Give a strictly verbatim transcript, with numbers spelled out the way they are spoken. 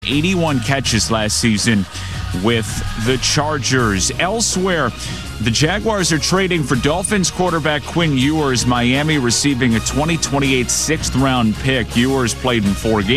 eighty-one catches last season with the Chargers. Elsewhere, the Jaguars are trading for Dolphins quarterback Quinn Ewers. Miami receiving a twenty twenty-eight sixth round pick. Ewers played in four games.